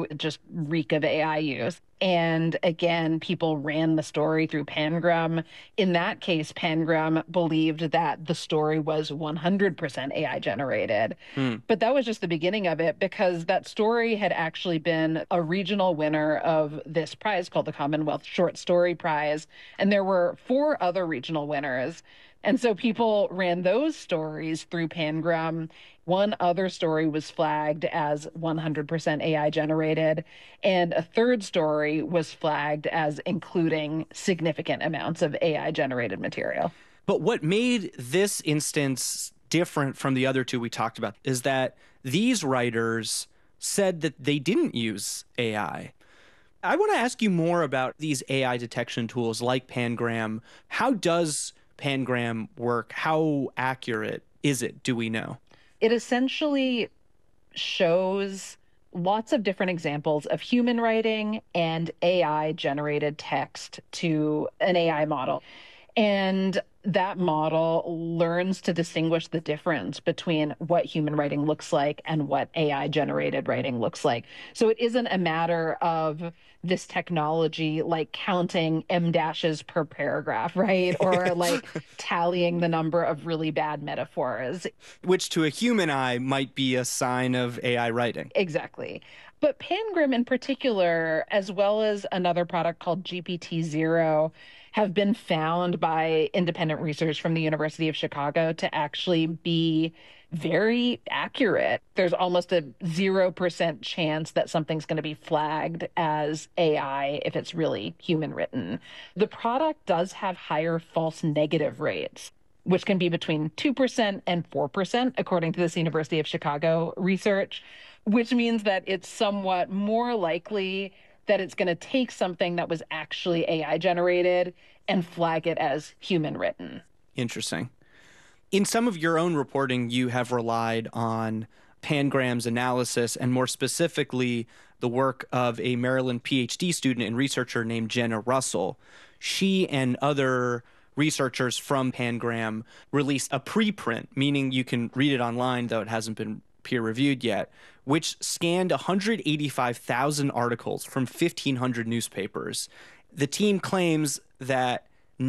to just reek of AI use. And again, people ran the story through Pangram. In that case, Pangram believed that the story was 100% AI generated. Hmm. But that was just the beginning of it because that story had actually been a regional winner of this prize called the Commonwealth Short Story Prize. And there were four other regional winners. And so people ran those stories through Pangram. One other story was flagged as 100% AI generated, and a third story was flagged as including significant amounts of AI generated material. But what made this instance different from the other two we talked about is that these writers said that they didn't use AI. I want to ask you more about these AI detection tools like Pangram. How does Pangram work? How accurate is it? Do we know? It essentially shows lots of different examples of human writing and AI generated text to an AI model. And that model learns to distinguish the difference between what human writing looks like and what AI generated writing looks like. So it isn't a matter of this technology like counting M dashes per paragraph, right? Or like tallying the number of really bad metaphors. Which to a human eye might be a sign of AI writing. Exactly. But Pangram in particular, as well as another product called GPT-0, have been found by independent research from the University of Chicago to actually be very accurate. There's almost a 0% chance that something's going to be flagged as AI if it's really human written. The product does have higher false negative rates, which can be between 2% and 4%, according to this University of Chicago research, which means that it's somewhat more likely that it's going to take something that was actually AI generated and flag it as human written. Interesting. In some of your own reporting, you have relied on Pangram's analysis and more specifically the work of a Maryland PhD student and researcher named Jenna Russell. She and other researchers from Pangram released a preprint, meaning you can read it online, though it hasn't been peer reviewed yet, which scanned 185,000 articles from 1,500 newspapers. The team claims that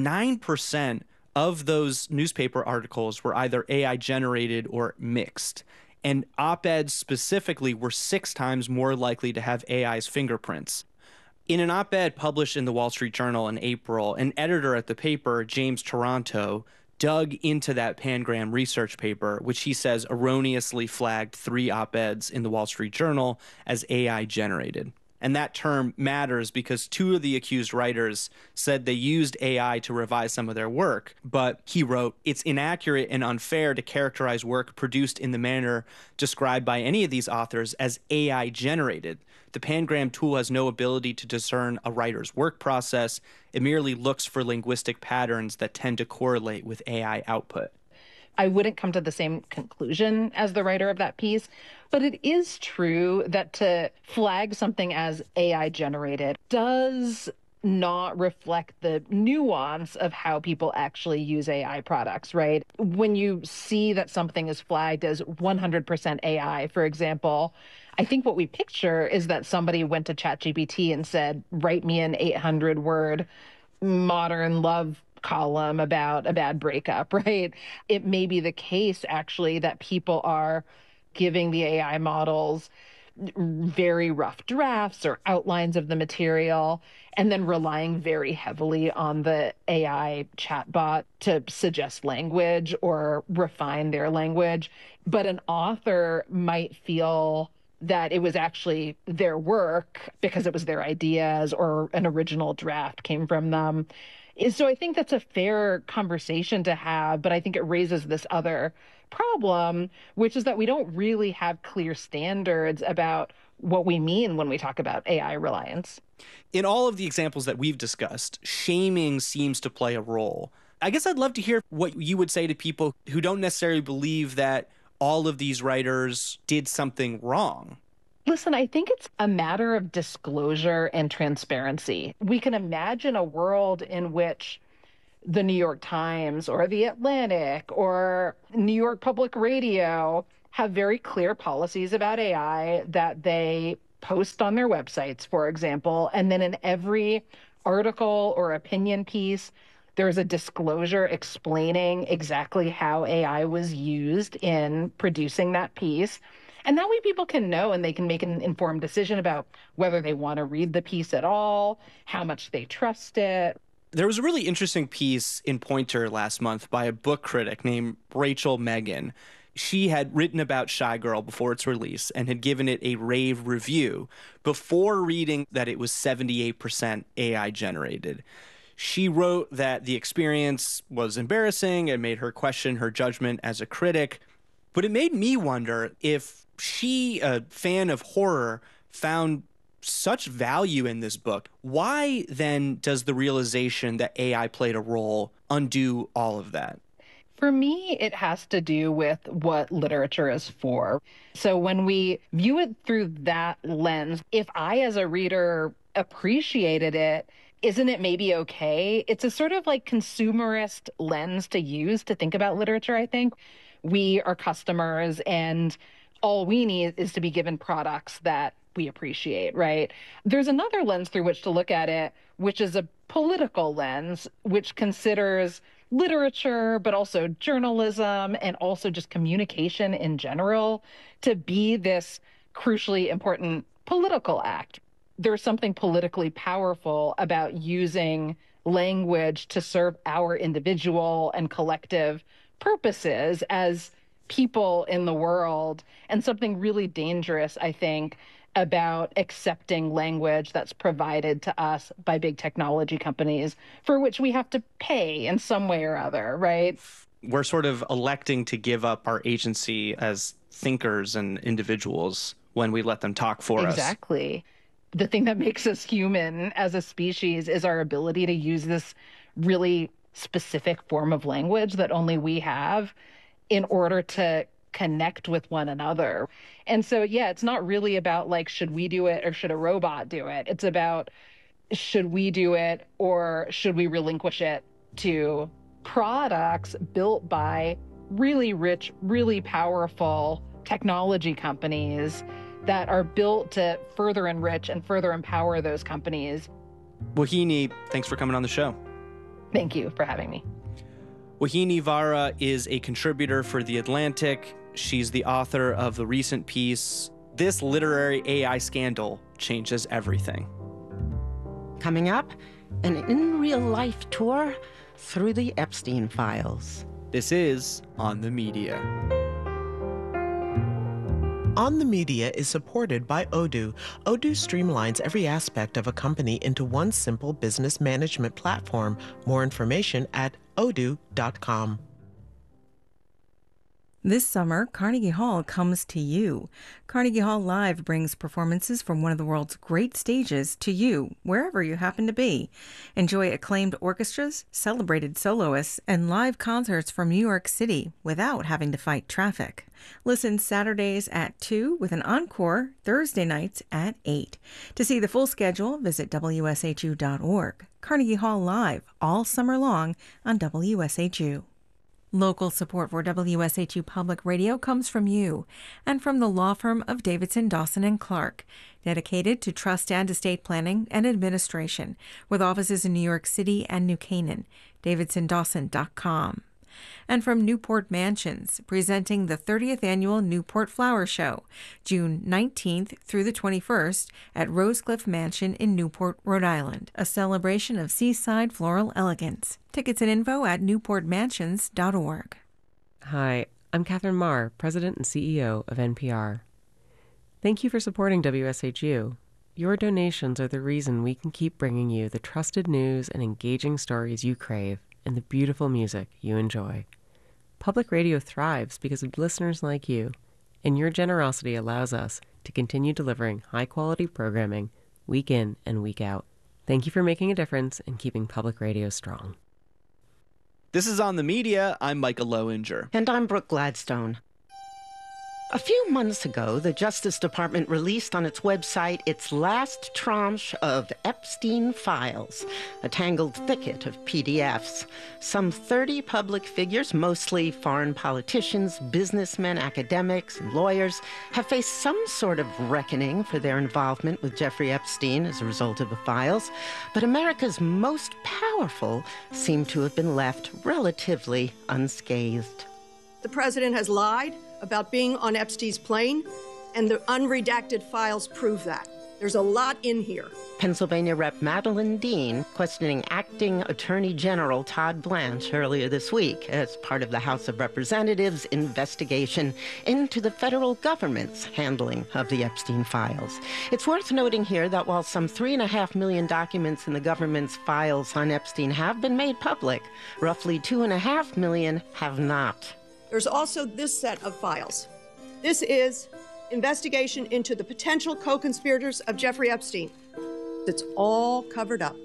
9% of those newspaper articles were either AI generated or mixed. And op-eds specifically were 6 times more likely to have AI's fingerprints. In an op-ed published in the Wall Street Journal in April, an editor at the paper, James Taranto, dug into that Pangram research paper, which he says erroneously flagged 3 op-eds in the Wall Street Journal as AI generated. And that term matters because 2 of the accused writers said they used AI to revise some of their work. But he wrote, "It's inaccurate and unfair to characterize work produced in the manner described by any of these authors as AI generated. The Pangram tool has no ability to discern a writer's work process. It merely looks for linguistic patterns that tend to correlate with AI output." I wouldn't come to the same conclusion as the writer of that piece, but it is true that to flag something as AI generated does not reflect the nuance of how people actually use AI products, right? When you see that something is flagged as 100% AI, for example, I think what we picture is that somebody went to ChatGPT and said, write me an 800-word modern love column about a bad breakup, right? It may be the case, actually, that people are giving the AI models very rough drafts or outlines of the material, and then relying very heavily on the AI chatbot to suggest language or refine their language. But an author might feel that it was actually their work because it was their ideas or an original draft came from them. So I think that's a fair conversation to have, but I think it raises this other problem, which is that we don't really have clear standards about what we mean when we talk about AI reliance. In all of the examples that we've discussed, shaming seems to play a role. I guess I'd love to hear what you would say to people who don't necessarily believe that all of these writers did something wrong. Listen, I think it's a matter of disclosure and transparency. We can imagine a world in which the New York Times or the Atlantic or New York Public Radio have very clear policies about AI that they post on their websites, for example, and then in every article or opinion piece, there's a disclosure explaining exactly how AI was used in producing that piece. And that way people can know and they can make an informed decision about whether they want to read the piece at all, how much they trust it. There was a really interesting piece in Poynter last month by a book critic named Rachel Megan. She had written about Shy Girl before its release and had given it a rave review before reading that it was 78% AI generated. She wrote that the experience was embarrassing and made her question her judgment as a critic. But it made me wonder if she, a fan of horror, found such value in this book. Why then does the realization that AI played a role undo all of that? For me, it has to do with what literature is for. So when we view it through that lens, if I, as a reader, appreciated it, isn't it maybe okay? It's a sort of like consumerist lens to use to think about literature, I think. We are customers, and all we need is to be given products that we appreciate, right? There's another lens through which to look at it, which is a political lens, which considers literature, but also journalism and also just communication in general to be this crucially important political act. There's something politically powerful about using language to serve our individual and collective purposes as people in the world, and something really dangerous, I think, about accepting language that's provided to us by big technology companies for which we have to pay in some way or other, right? We're sort of electing to give up our agency as thinkers and individuals when we let them talk for us. Exactly. The thing that makes us human as a species is our ability to use this really specific form of language that only we have in order to connect with one another. And so, yeah, it's not really about like, should we do it or should a robot do it? It's about, should we do it or should we relinquish it to products built by really rich, really powerful technology companies that are built to further enrich and further empower those companies. Wahini, thanks for coming on the show. Thank you for having me. Wahini Vara is a contributor for The Atlantic. She's the author of the recent piece, "This Literary AI Scandal Changes Everything." Coming up, an in-real-life tour through the Epstein files. This is On the Media. On the Media is supported by Odoo. Odoo streamlines every aspect of a company into one simple business management platform. More information at odoo.com. This summer, Carnegie Hall comes to you. Carnegie Hall Live brings performances from one of the world's great stages to you, wherever you happen to be. Enjoy acclaimed orchestras, celebrated soloists, and live concerts from New York City without having to fight traffic. Listen Saturdays at 2 with an encore Thursday nights at 8. To see the full schedule, visit WSHU.org. Carnegie Hall Live, all summer long on WSHU. Local support for WSHU Public Radio comes from you and from the law firm of Davidson, Dawson & Clark, dedicated to trust and estate planning and administration, with offices in New York City and New Canaan, davidsondawson.com. And from Newport Mansions, presenting the 30th Annual Newport Flower Show, June 19th through the 21st at Rosecliff Mansion in Newport, Rhode Island, a celebration of seaside floral elegance. Tickets and info at newportmansions.org. Hi, I'm Catherine Marr, President and CEO of NPR. Thank you for supporting WSHU. Your donations are the reason we can keep bringing you the trusted news and engaging stories you crave and the beautiful music you enjoy. Public radio thrives because of listeners like you, and your generosity allows us to continue delivering high-quality programming week in and week out. Thank you for making a difference and keeping public radio strong. This is On the Media. I'm Micah Lowinger. And I'm Brooke Gladstone. A few months ago, the Justice Department released on its website its last tranche of Epstein files, a tangled thicket of PDFs. Some 30 public figures, mostly foreign politicians, businessmen, academics, and lawyers, have faced some sort of reckoning for their involvement with Jeffrey Epstein as a result of the files. But America's most powerful seem to have been left relatively unscathed. The president has lied about being on Epstein's plane, and the unredacted files prove that. There's a lot in here. Pennsylvania Rep. Madeleine Dean questioning Acting Attorney General Todd Blanche earlier this week as part of the House of Representatives' investigation into the federal government's handling of the Epstein files. It's worth noting here that while some 3.5 million documents in the government's files on Epstein have been made public, roughly 2.5 million have not. There's also this set of files. This is investigation into the potential co-conspirators of Jeffrey Epstein. It's all covered up.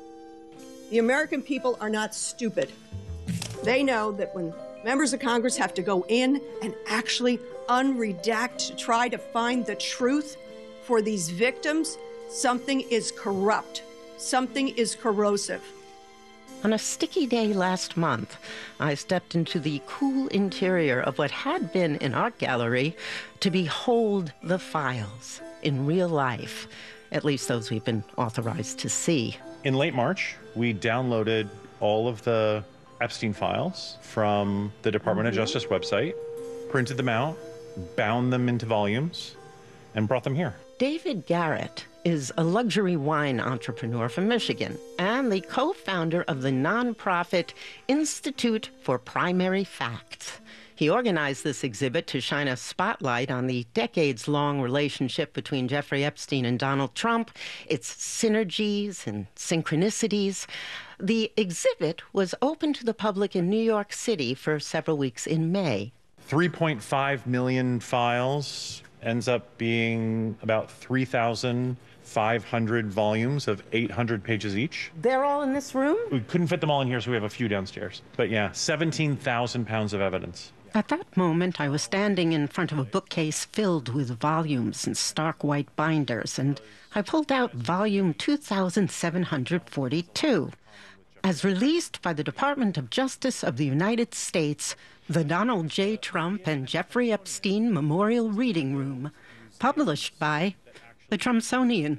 The American people are not stupid. They know that when members of Congress have to go in and actually unredact to try to find the truth for these victims, something is corrupt. Something is corrosive. On a sticky day last month, I stepped into the cool interior of what had been an art gallery to behold the files in real life, at least those we've been authorized to see. In late March, we downloaded all of the Epstein files from the Department of Justice website, printed them out, bound them into volumes, and brought them here. David Garrett is a luxury wine entrepreneur from Michigan and the co-founder of the nonprofit Institute for Primary Facts. He organized this exhibit to shine a spotlight on the decades-long relationship between Jeffrey Epstein and Donald Trump, its synergies and synchronicities. The exhibit was open to the public in New York City for several weeks in May. 3.5 million files ends up being about 3,500 volumes of 800 pages each. They're all in this room? We couldn't fit them all in here, so we have a few downstairs. But yeah, 17,000 pounds of evidence. At that moment, I was standing in front of a bookcase filled with volumes in stark white binders, and I pulled out volume 2742. As released by the Department of Justice of the United States, the Donald J. Trump and Jeffrey Epstein Memorial Reading Room, published by the Trumpsonian.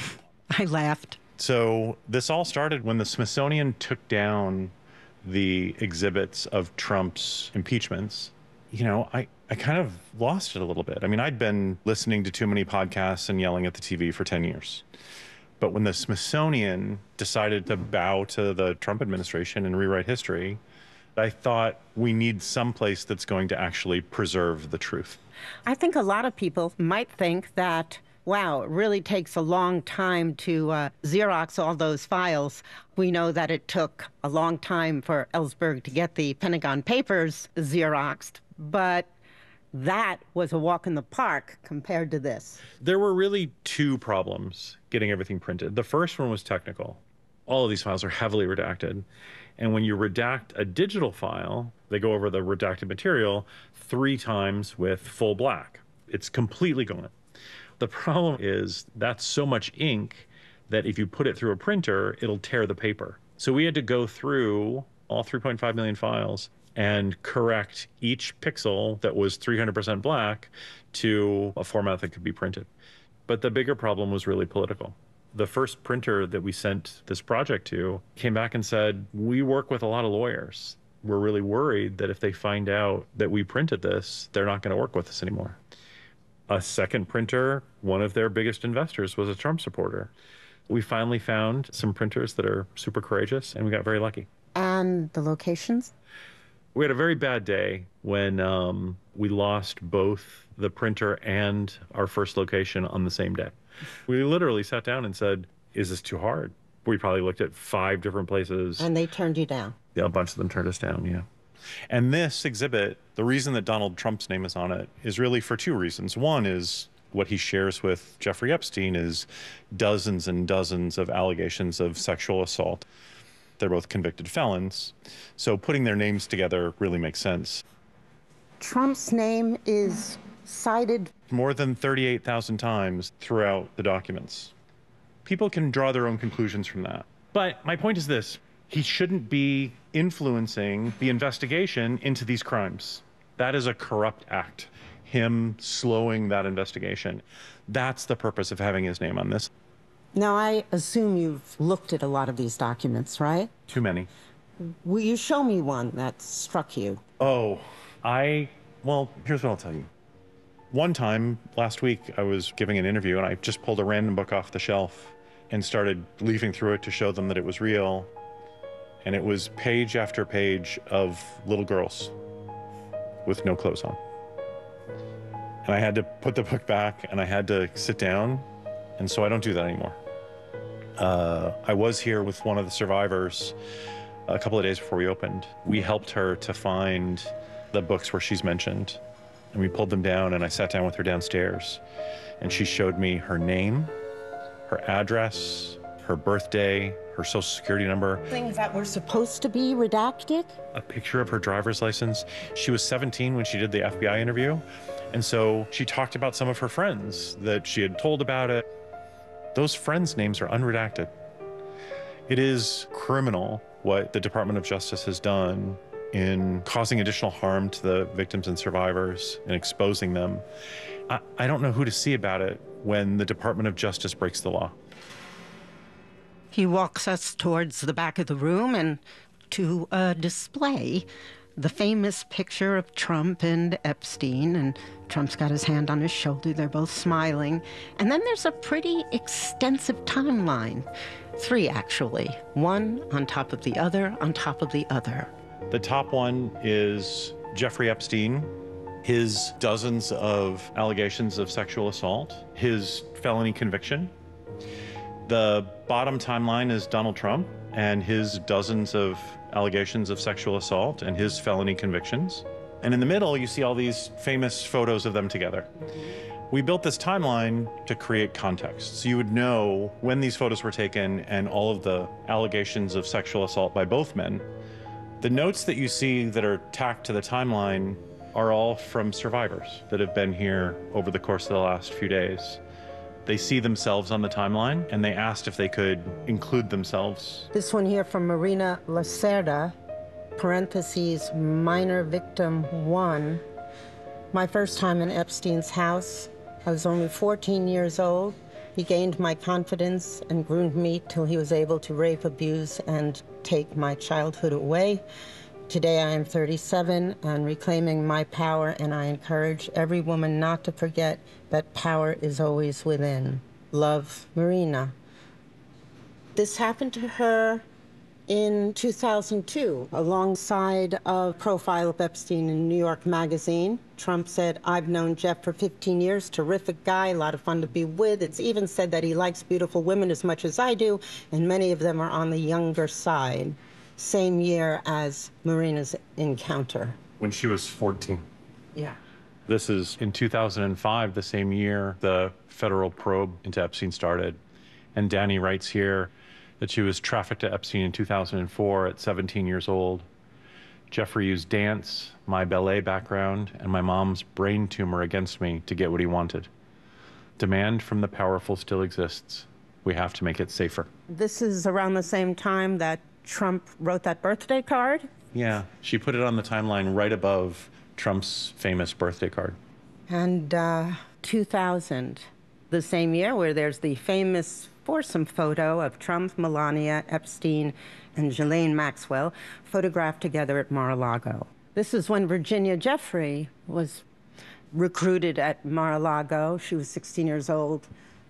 I laughed. So this all started when the Smithsonian took down the exhibits of Trump's impeachments. You know, I kind of lost it a little bit. I mean, I'd been listening to too many podcasts and yelling at the TV for 10 years. But when the Smithsonian decided to bow to the Trump administration and rewrite history, I thought we need some place that's going to actually preserve the truth. I think a lot of people might think that, wow, it really takes a long time to Xerox all those files. We know that it took a long time for Ellsberg to get the Pentagon Papers Xeroxed, but that was a walk in the park compared to this. There were really two problems getting everything printed. The first one was technical. All of these files are heavily redacted. And when you redact a digital file, they go over the redacted material 3 times with full black. It's completely gone. The problem is that's so much ink that if you put it through a printer, it'll tear the paper. So we had to go through all 3.5 million files and correct each pixel that was 300% black to a format that could be printed. But the bigger problem was really political. The first printer that we sent this project to came back and said, we work with a lot of lawyers. We're really worried that if they find out that we printed this, they're not going to work with us anymore. A second printer, one of their biggest investors, was a Trump supporter. We finally found some printers that are super courageous, and we got very lucky. And the locations? We had a very bad day when we lost both the printer and our first location on the same day. We literally sat down and said, is this too hard? We probably looked at 5 different places. And they turned you down? Yeah, a bunch of them turned us down, yeah. And this exhibit, the reason that Donald Trump's name is on it is really for 2 reasons. One is what he shares with Jeffrey Epstein is dozens and dozens of allegations of sexual assault. They're both convicted felons, so putting their names together really makes sense. Trump's name is cited more than 38,000 times throughout the documents. People can draw their own conclusions from that. But my point is this: he shouldn't be influencing the investigation into these crimes. That is a corrupt act. Him slowing that investigation. That's the purpose of having his name on this. Now, I assume you've looked at a lot of these documents, right? Too many. Will you show me one that struck you? Well, here's what I'll tell you. One time last week, I was giving an interview and I just pulled a random book off the shelf and started leafing through it to show them that it was real. And it was page after page of little girls with no clothes on. And I had to put the book back and I had to sit down. And so I don't do that anymore. I was here with one of the survivors a couple of days before we opened. We helped her to find the books where she's mentioned. And we pulled them down and I sat down with her downstairs. And she showed me her name, her address, her birthday, her social security number. Things that were supposed to be redacted? A picture of her driver's license. She was 17 when she did the FBI interview. And so she talked about some of her friends that she had told about it. Those friends' names are unredacted. It is criminal what the Department of Justice has done in causing additional harm to the victims and survivors and exposing them. I don't know who to see about it when the Department of Justice breaks the law. He walks us towards the back of the room and to a display, the famous picture of Trump and Epstein, and Trump's got his hand on his shoulder. They're both smiling. And then there's a pretty extensive timeline. 3, actually. One on top of the other, on top of the other. The top one is Jeffrey Epstein, his dozens of allegations of sexual assault, his felony conviction. The bottom timeline is Donald Trump and his dozens of allegations of sexual assault and his felony convictions. And in the middle, you see all these famous photos of them together. We built this timeline to create context, so you would know when these photos were taken and all of the allegations of sexual assault by both men. The notes that you see that are tacked to the timeline are all from survivors that have been here over the course of the last few days. They see themselves on the timeline, and they asked if they could include themselves. This one here from Marina Lacerda, parentheses, minor victim 1. My first time in Epstein's house. I was only 14 years old. He gained my confidence and groomed me till he was able to rape, abuse, and take my childhood away. Today I am 37 and reclaiming my power, and I encourage every woman not to forget that power is always within. Love, Marina. This happened to her in 2002, alongside a profile of Epstein in New York Magazine. Trump said, "I've known Jeff for 15 years, terrific guy, a lot of fun to be with. It's even said that he likes beautiful women as much as I do, and many of them are on the younger side." Same year as Marina's encounter. When she was 14. Yeah. This is in 2005, the same year the federal probe into Epstein started. And Danny writes here that she was trafficked to Epstein in 2004 at 17 years old. Jeffrey used dance, my ballet background, and my mom's brain tumor against me to get what he wanted. Demand from the powerful still exists. We have to make it safer. This is around the same time that Trump wrote that birthday card? Yeah, she put it on the timeline right above Trump's famous birthday card. And 2000, the same year, where there's the famous foursome photo of Trump, Melania, Epstein, and Ghislaine Maxwell photographed together at Mar-a-Lago. This is when Virginia Jeffrey was recruited at Mar-a-Lago. She was 16 years old.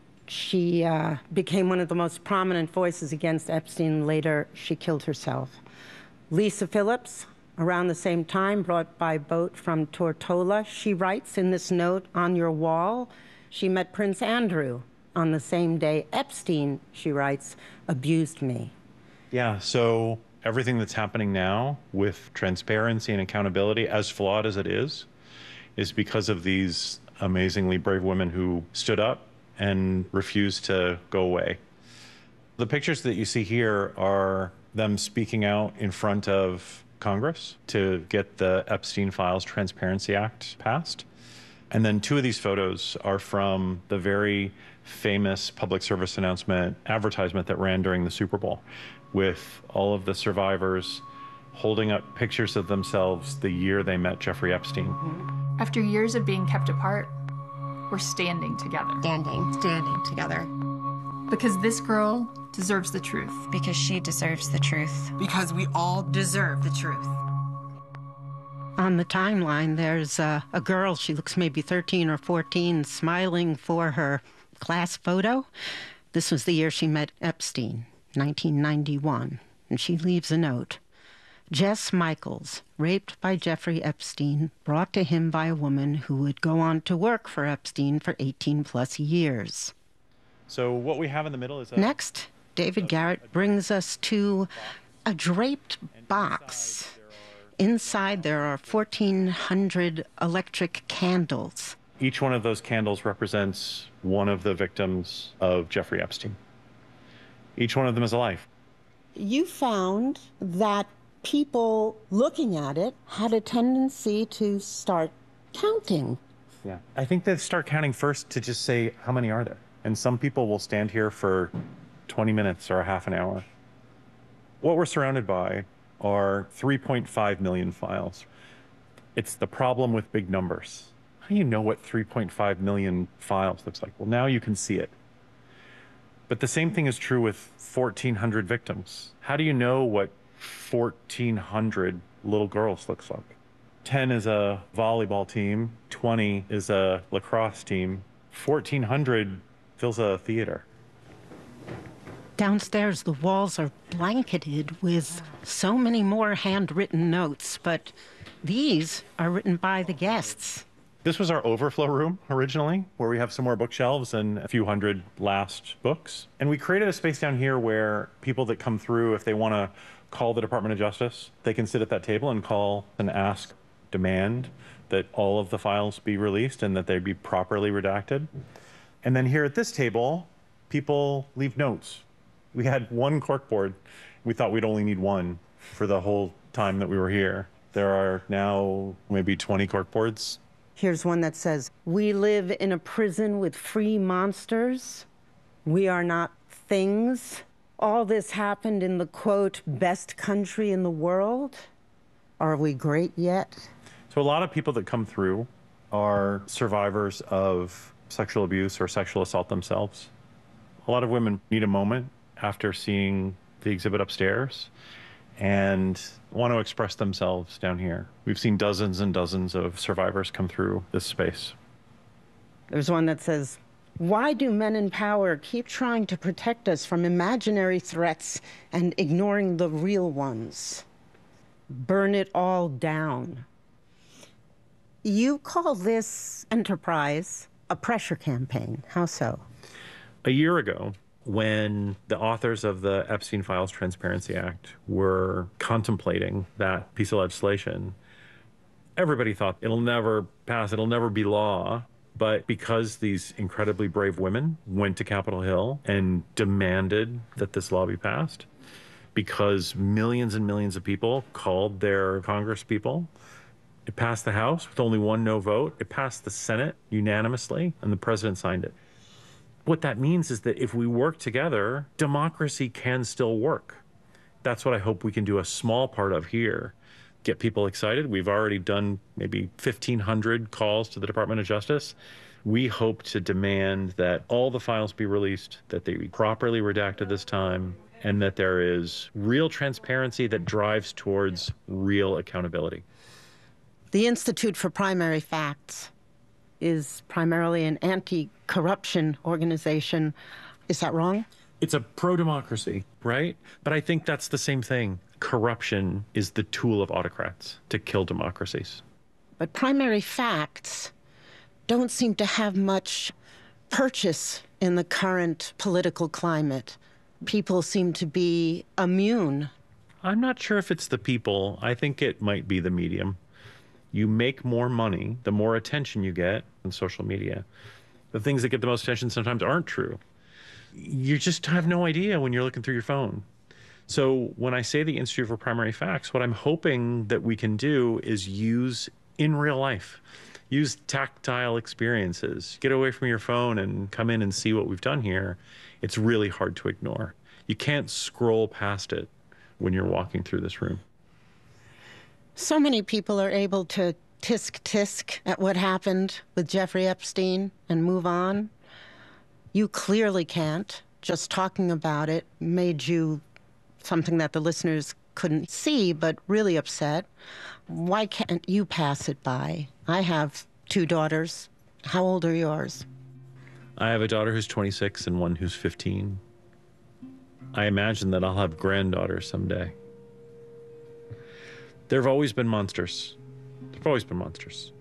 She became one of the most prominent voices against Epstein. Later, she killed herself. Lisa Phillips, around the same time, brought by boat from Tortola. She writes in this note on your wall, she met Prince Andrew on the same day. Epstein, she writes, abused me. Yeah, so everything that's happening now with transparency and accountability, as flawed as it is because of these amazingly brave women who stood up and refused to go away. The pictures that you see here are them speaking out in front of Congress to get the Epstein Files Transparency Act passed. And then 2 of these photos are from the very famous public service announcement advertisement that ran during the Super Bowl, with all of the survivors holding up pictures of themselves the year they met Jeffrey Epstein. After years of being kept apart, we're standing together. Standing together. Because this girl deserves the truth. Because she deserves the truth. Because we all deserve the truth. On the timeline, there's a girl, she looks maybe 13 or 14, smiling for her class photo. This was the year she met Epstein, 1991, and she leaves a note. Jess Michaels, raped by Jeffrey Epstein, brought to him by a woman who would go on to work for Epstein for 18 plus years. So what we have in the middle is Next, David Garrett brings us to a draped box. Inside there are 1,400 electric candles. Each one of those candles represents one of the victims of Jeffrey Epstein. Each one of them is a life. You found that people looking at it had a tendency to start counting. Yeah. I think they start counting first to just say, how many are there? And some people will stand here for 20 minutes or a half an hour. What we're surrounded by are 3.5 million files. It's the problem with big numbers. How do you know what 3.5 million files looks like? Well, now you can see it. But the same thing is true with 1,400 victims. How do you know what 1,400 little girls looks like? 10 is a volleyball team, 20 is a lacrosse team, 1,400 fills a theater. Downstairs, the walls are blanketed with so many more handwritten notes, but these are written by the guests. This was our overflow room originally, where we have some more bookshelves and a few hundred last books. And we created a space down here where people that come through, if they want to call the Department of Justice, they can sit at that table and call and ask, demand that all of the files be released and that they be properly redacted. And then here at this table, people leave notes. We had one corkboard. We thought we'd only need one for the whole time that we were here. There are now maybe 20 corkboards. Here's one that says, "We live in a prison with free monsters. We are not things. All this happened in the, quote, best country in the world. Are we great yet?" So a lot of people that come through are survivors of sexual abuse or sexual assault themselves. A lot of women need a moment after seeing the exhibit upstairs and want to express themselves down here. We've seen dozens and dozens of survivors come through this space. There's one that says, "Why do men in power keep trying to protect us from imaginary threats and ignoring the real ones? Burn it all down." You call this enterprise a pressure campaign. How so? A year ago, when the authors of the Epstein Files Transparency Act were contemplating that piece of legislation, everybody thought it'll never pass, it'll never be law. But because these incredibly brave women went to Capitol Hill and demanded that this law be passed, because millions and millions of people called their Congress people, it passed the House with only one no vote. It passed the Senate unanimously, and the president signed it. What that means is that if we work together, democracy can still work. That's what I hope we can do a small part of here. Get people excited. We've already done maybe 1,500 calls to the Department of Justice. We hope to demand that all the files be released, that they be properly redacted this time, and that there is real transparency that drives towards real accountability. The Institute for Primary Facts is primarily an anti-corruption organization. Is that wrong? It's a pro-democracy, right? But I think that's the same thing. Corruption is the tool of autocrats to kill democracies. But Primary Facts don't seem to have much purchase in the current political climate. People seem to be immune. I'm not sure if it's the people. I think it might be the medium. You make more money, the more attention you get on social media. The things that get the most attention sometimes aren't true. You just have no idea when you're looking through your phone. So when I say the Institute for Primary Facts, what I'm hoping that we can do is use in real life, Use tactile experiences. Get away from your phone and come in and see what we've done here. It's really hard to ignore. You can't scroll past it when you're walking through this room. So many people are able to tisk at what happened with Jeffrey Epstein and move on. You clearly can't. Just talking about it made you something that the listeners couldn't see, but really upset. Why can't you pass it by? I have 2 daughters. How old are yours? I have a daughter who's 26 and one who's 15. I imagine that I'll have granddaughters someday. There have always been monsters. There have always been monsters.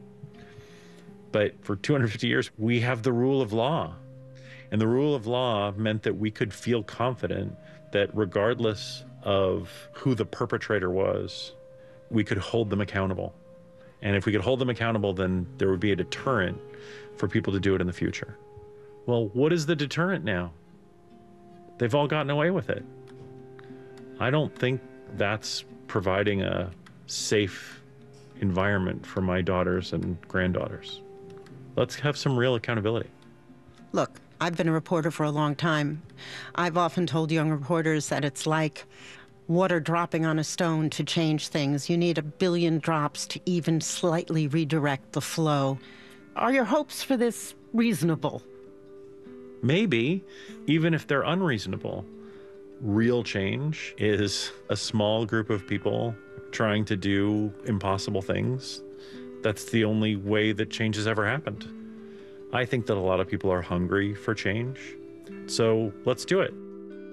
But for 250 years, we have the rule of law. And the rule of law meant that we could feel confident that regardless of who the perpetrator was, we could hold them accountable. And if we could hold them accountable, then there would be a deterrent for people to do it in the future. Well, what is the deterrent now? They've all gotten away with it. I don't think that's providing a safe environment for my daughters and granddaughters. Let's have some real accountability. Look, I've been a reporter for a long time. I've often told young reporters that it's like water dropping on a stone to change things. You need 1 billion drops to even slightly redirect the flow. Are your hopes for this reasonable? Maybe, even if they're unreasonable. Real change is a small group of people trying to do impossible things. That's the only way that change has ever happened. I think that a lot of people are hungry for change. So let's do it.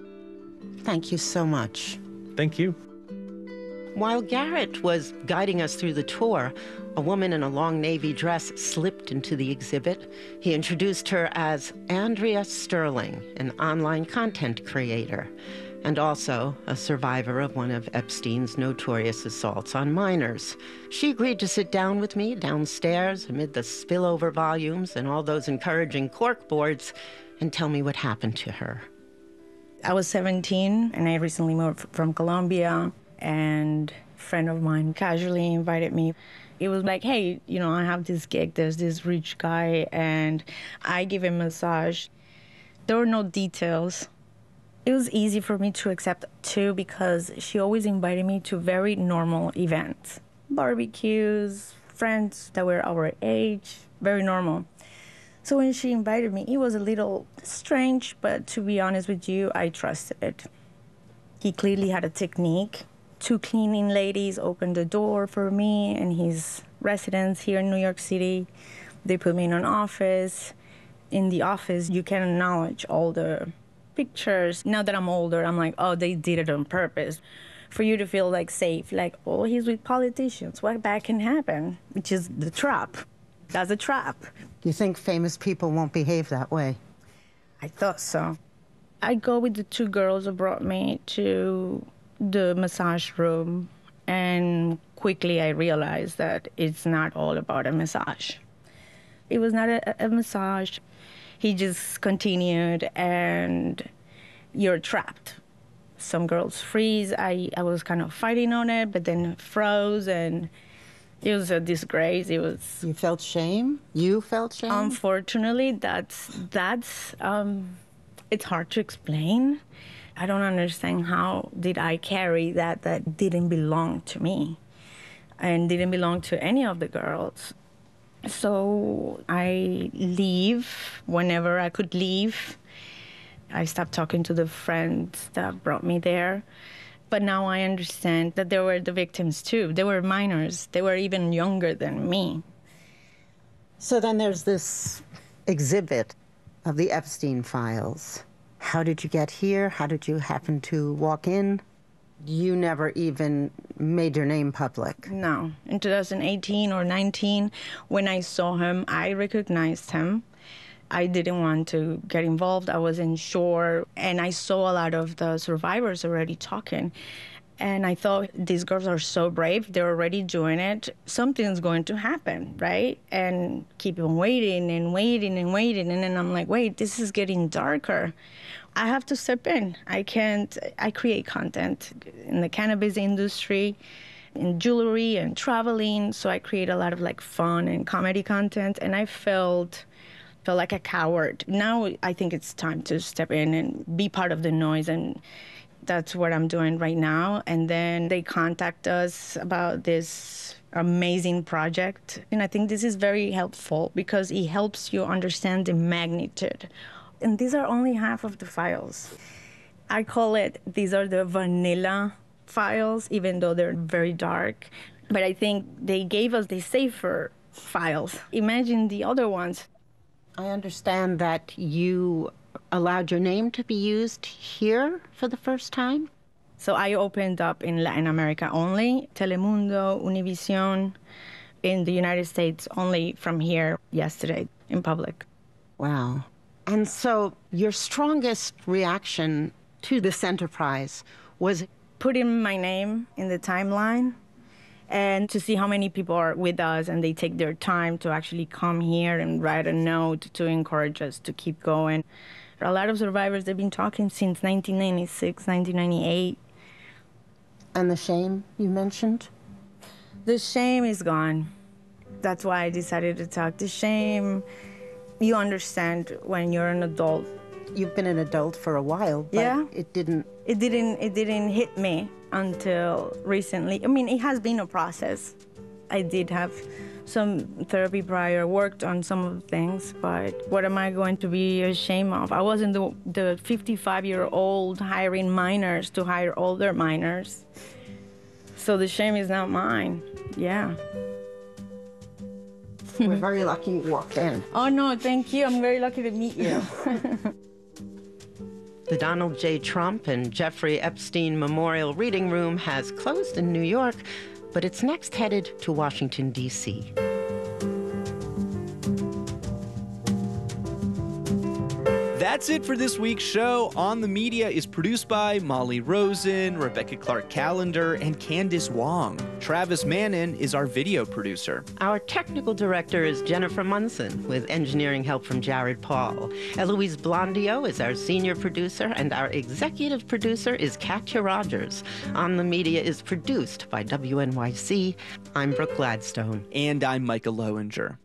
Thank you so much. Thank you. While Garrett was guiding us through the tour, a woman in a long navy dress slipped into the exhibit. He introduced her as Andrea Sterling, an online content creator, and also a survivor of one of Epstein's notorious assaults on minors. She agreed to sit down with me downstairs amid the spillover volumes and all those encouraging corkboards and tell me what happened to her. I was 17 and I recently moved from Colombia, and a friend of mine casually invited me. It was like, hey, I have this gig, there's this rich guy, and I give him a massage. There were no details. It was easy for me to accept too because she always invited me to very normal events. Barbecues, friends that were our age, very normal. So when she invited me, it was a little strange, but to be honest with you, I trusted it. He clearly had a technique. 2 cleaning ladies opened the door for me and his residence here in New York City. They put me in an office. In the office, you can acknowledge all the pictures. Now that I'm older, I'm like, oh, they did it on purpose. For you to feel like safe, like, oh, he's with politicians. What bad can happen? Which is the trap. That's a trap. You think famous people won't behave that way? I thought so. I go with the 2 girls who brought me to the massage room, and quickly I realized that it's not all about a massage. It was not a massage. He just continued, and you're trapped. Some girls freeze. I was kind of fighting on it, but then it froze, and it was a disgrace. It was. You felt shame? You felt shame? Unfortunately, it's hard to explain. I don't understand how did I carry that didn't belong to me and didn't belong to any of the girls. So I leave whenever I could leave. I stopped talking to the friends that brought me there. But now I understand that they were the victims too. They were minors. They were even younger than me. So then there's this exhibit of the Epstein files. How did you get here? How did you happen to walk in? You never even made your name public. No. In 2018 or 19, when I saw him, I recognized him. I didn't want to get involved. I wasn't sure. And I saw a lot of the survivors already talking. And I thought, these girls are so brave. They're already doing it. Something's going to happen, right? And keep on waiting and waiting and waiting. And then I'm like, wait, this is getting darker. I have to step in. I create content in the cannabis industry. in jewelry and traveling. So I create a lot of like fun and comedy content, and I felt like a coward. Now I think it's time to step in and be part of the noise, and that's what I'm doing right now. And then they contact us about this amazing project. And I think this is very helpful because it helps you understand the magnitude. And these are only half of the files. I call it, these are the vanilla files, even though they're very dark. But I think they gave us the safer files. Imagine the other ones. I understand that you allowed your name to be used here for the first time? So I opened up in Latin America only, Telemundo, Univision, in the United States only from here yesterday in public. Wow. And so your strongest reaction to this enterprise was putting my name in the timeline and to see how many people are with us and they take their time to actually come here and write a note to encourage us to keep going. A lot of survivors, they've been talking since 1996, 1998. And the shame you mentioned? The shame is gone. That's why I decided to talk. The shame, you understand when you're an adult. You've been an adult for a while, but yeah. It didn't hit me until recently. I mean, it has been a process. I did have some therapy prior, worked on some of the things, but what am I going to be ashamed of? I wasn't the 55-year-old hiring minors to hire older minors. So the shame is not mine. Yeah. We're very lucky you walked in. Oh, no, thank you. I'm very lucky to meet you. The Donald J. Trump and Jeffrey Epstein Memorial Reading Room has closed in New York, but it's next headed to Washington, D.C. That's it for this week's show. On the Media is produced by Molly Rosen, Rebecca Clark-Callender, and Candice Wong. Travis Mannon is our video producer. Our technical director is Jennifer Munson, with engineering help from Jared Paul. Eloise Blondio is our senior producer, and our executive producer is Katya Rogers. On the Media is produced by WNYC. I'm Brooke Gladstone. And I'm Micah Lowinger.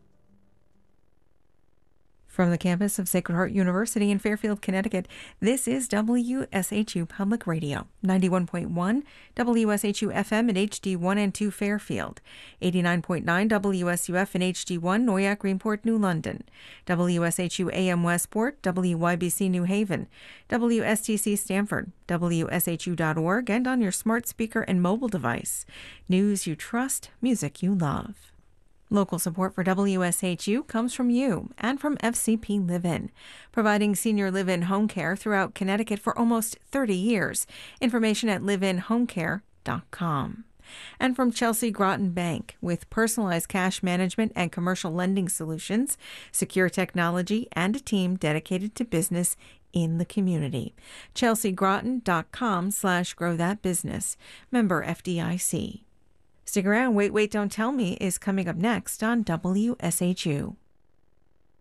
From the campus of Sacred Heart University in Fairfield, Connecticut, this is WSHU Public Radio, 91.1 WSHU FM and HD1 and 2 Fairfield, 89.9 WSUF and HD1 Noyak, Greenport, New London, WSHU AM Westport, WYBC New Haven, WSTC Stamford, WSHU.org, and on your smart speaker and mobile device. News you trust, music you love. Local support for WSHU comes from you and from FCP Live-In, providing senior live-in home care throughout Connecticut for almost 30 years. Information at liveinhomecare.com. And from Chelsea Groton Bank, with personalized cash management and commercial lending solutions, secure technology, and a team dedicated to business in the community. chelseagroton.com/growthatbusiness. Member FDIC. Stick around. Wait, Don't Tell Me is coming up next on WSHU.